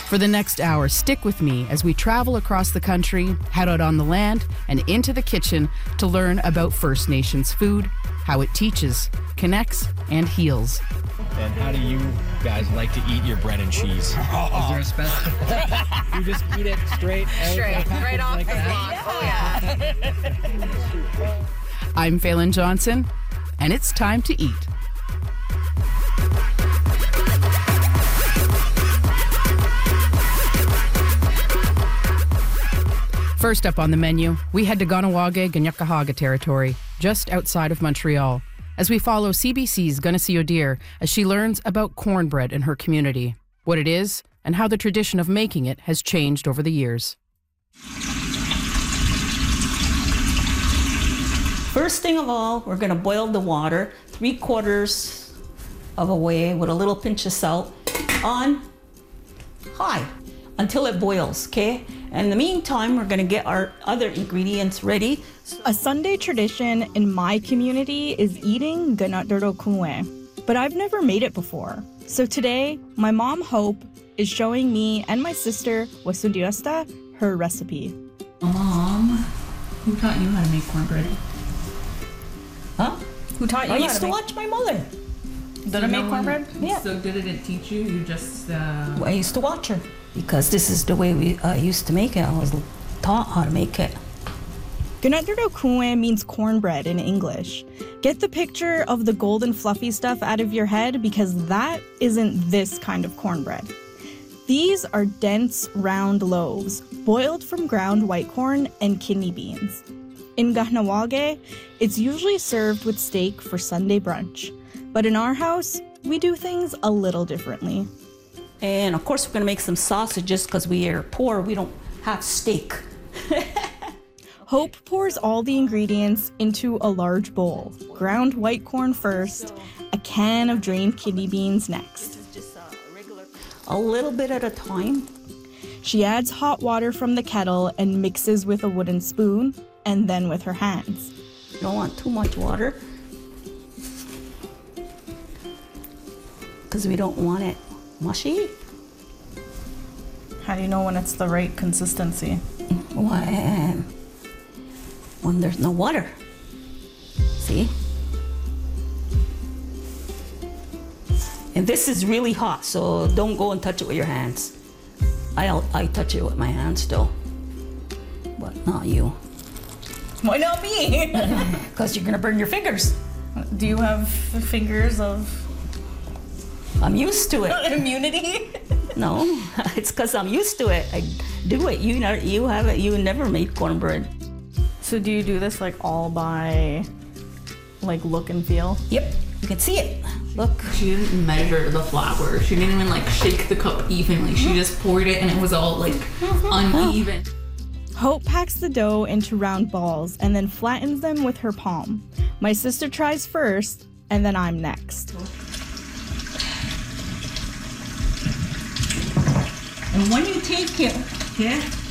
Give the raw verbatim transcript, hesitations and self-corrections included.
For the next hour, stick with me as we travel across the country, head out on the land, and into the kitchen to learn about First Nations food, how it teaches, connects, and heals. And how do you guys like to eat your bread and cheese? Is there a special? You just eat it straight out? Straight, right off like the block. Oh, yeah. I'm Phelan Johnson, and it's time to eat. First up on the menu, we head to Kahnawake Kanien'kehá:ka territory, just outside of Montreal, as we follow C B C's Gunnessy O'Deer as she learns about cornbread in her community, what it is, and how the tradition of making it has changed over the years. First thing of all, we're going to boil the water three quarters of a way with a little pinch of salt on high until it boils, okay? And in the meantime, we're gonna get our other ingredients ready. A Sunday tradition in my community is eating ganadurokungwe, but I've never made it before. So today, my mom Hope is showing me and my sister Wasundiasta her recipe. Mom, who taught you how to make cornbread? Huh? Who taught you I how used to to make watch my mother. Did I make cornbread? Yeah. So did it teach you? You just... Uh... I used to watch her because this is the way we uh, used to make it. I was taught how to make it. Ganadurokungwe means cornbread in English. Get the picture of the golden fluffy stuff out of your head because that isn't this kind of cornbread. These are dense, round loaves, boiled from ground white corn and kidney beans. In Kahnawake, it's usually served with steak for Sunday brunch. But in our house, we do things a little differently. And of course, we're gonna make some sausages because we are poor, we don't have steak. Hope pours all the ingredients into a large bowl. Ground white corn first, a can of drained kidney beans next. A little bit at a time. She adds hot water from the kettle and mixes with a wooden spoon, and then with her hands. You don't want too much water because we don't want it mushy. How do you know when it's the right consistency? When, when there's no water. See? And this is really hot, so don't go and touch it with your hands. I'll, I touch it with my hands still, but not you. Why not me? Because you're gonna burn your fingers. Do you have fingers of I'm used to it. immunity? No, it's because I'm used to it. I do it. You know, you haven't. You never made cornbread. So do you do this like all by like look and feel? Yep, you can see it. Look. She didn't measure the flour. She didn't even like shake the cup evenly. She just poured it and it was all like uneven. Hope packs the dough into round balls and then flattens them with her palm. My sister tries first, and then I'm next. And when you take it, okay,